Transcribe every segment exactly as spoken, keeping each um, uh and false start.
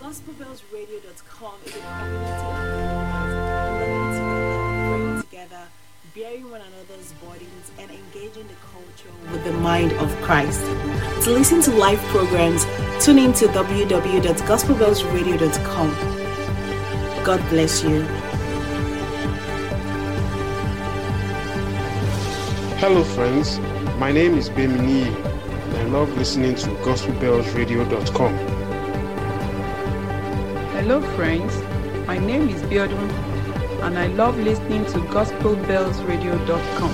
gospel bells radio dot com is a community of believers learning together, praying together, bearing one another's burdens, and engaging the culture with the mind of Christ. To listen to live programs, tune in to w w w dot gospel bells radio dot com. God bless you. Hello friends, my name is Bemini and I love listening to gospel bells radio dot com. Hello friends, my name is Biodun and I love listening to gospel bells radio dot com.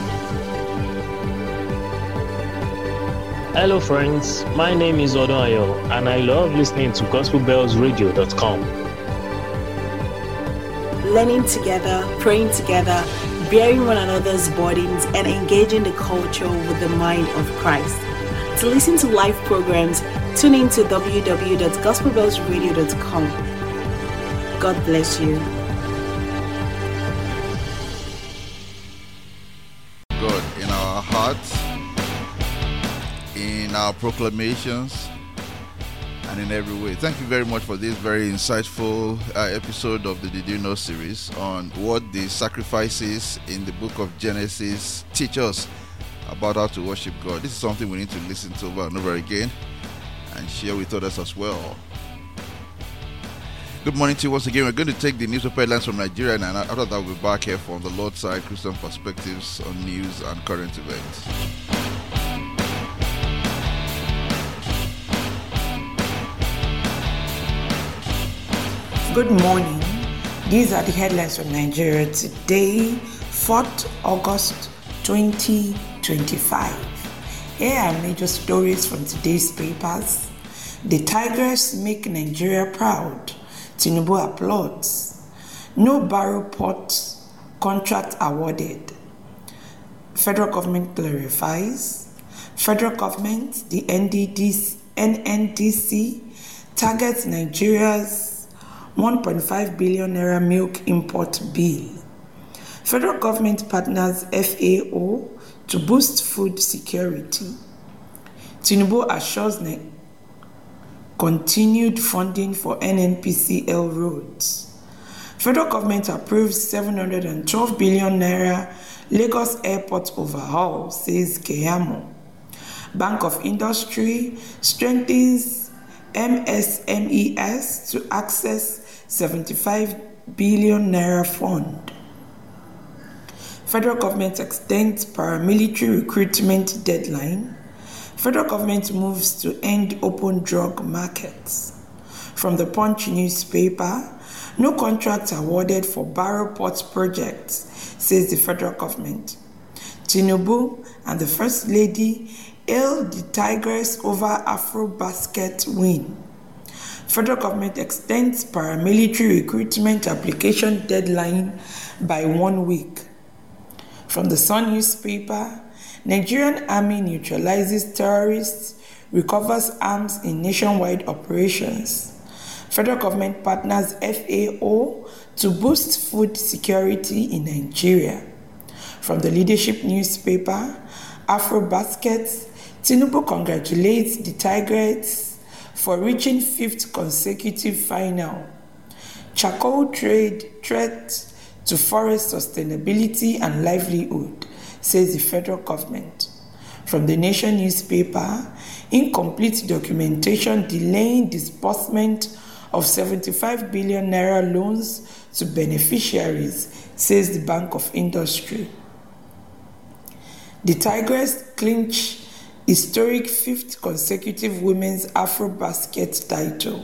Hello friends, my name is Odonayo and I love listening to gospel bells radio dot com. Learning together, praying together, bearing one another's burdens, and engaging the culture with the mind of Christ. To listen to live programs, tune in to w w w dot gospel bells radio dot com. God bless you. God in our hearts, in our proclamations, and in every way. Thank you very much for this very insightful uh, episode of the Did You Know series on what the sacrifices in the book of Genesis teach us about how to worship God. This is something we need to listen to over and over again and share with others as well. Good morning to you once again. We're going to take the newspaper headlines from Nigeria, and after that we'll be back here from the Lord's Side Christian perspectives on news and current events. Good morning. These are the headlines from Nigeria today, fourth of August twenty twenty-five. Here are major stories from today's papers. The Tigers make Nigeria proud. Tinubu applauds. No Barrow Port contract awarded. Federal government clarifies. Federal government, the N N D C, targets Nigeria's one point five billion naira milk import bill. Federal government partners F A O to boost food security. Tinubu assures ne- continued funding for N N P C L roads. Federal government approves seven hundred twelve billion naira Lagos airport overhaul, says Keyamo. Bank of Industry strengthens M S M E S to access seventy-five billion naira fund. Federal government extends paramilitary recruitment deadline. Federal government moves to end open drug markets. From the Punch newspaper, no contracts awarded for Barrow Port projects, says the federal government. Tinubu and the First Lady hailed the Tigers over Afro-Basket win. Federal government extends paramilitary recruitment application deadline by one week. From the Sun newspaper, Nigerian army neutralizes terrorists, recovers arms in nationwide operations. Federal government partners F A O to boost food security in Nigeria. From the Leadership newspaper, Afro-Baskets, Tinubu congratulates the Tigers for reaching fifth consecutive final. Charcoal trade threat to forest sustainability and livelihood, says the federal government. From the Nation newspaper, incomplete documentation delaying disbursement of seventy-five billion naira loans to beneficiaries, says the Bank of Industry. The Tigers clinch historic fifth consecutive women's Afro-Basket title.